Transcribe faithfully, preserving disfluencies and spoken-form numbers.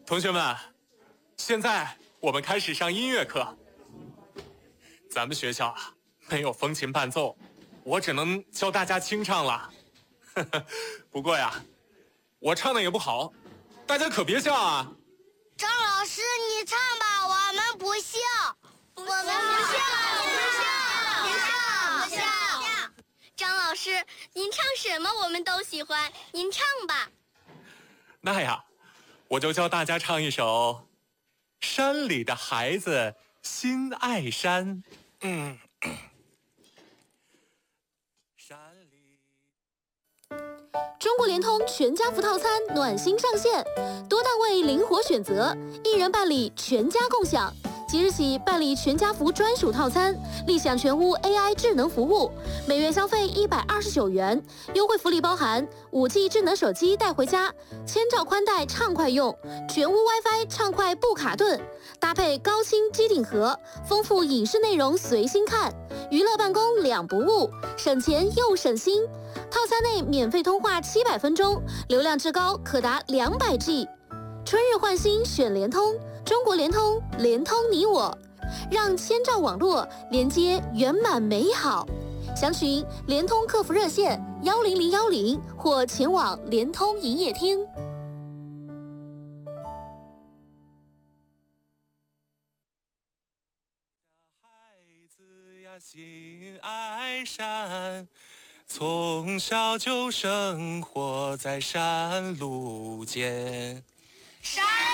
同学们，现在我们开始上音乐课。咱们学校啊没有风琴伴奏，我只能教大家清唱了。不过呀，我唱的也不好，大家可别笑啊。 张老师，你唱吧，我们不笑。我们不笑，不笑，不笑，不笑。 张老师，您唱什么我们都喜欢，您唱吧。 那呀，我就教大家唱一首《山里的孩子心爱山》。嗯，山里。 中国联通全家福套餐暖心上线，多档位灵活选择，一人办理全家共享。即日起办理全家福专属套餐，立享全屋 A I 智能服务，每月消费一百二十九元，优惠福利包含五 G 智能手机带回家，千兆宽带畅快用，全屋 WiFi 畅快不卡顿，搭配高清机顶盒，丰富影视内容随心看，娱乐办公两不误，省钱又省心。套餐内免费通话七百分钟，流量至高可达两百 G。春日换新选联通，中国联通，联通你我，让千兆网络连接圆满美好。详询联通客服热线幺零零幺零或前往联通营业厅。 孩子呀，心爱山，从小就生活在山路间。 山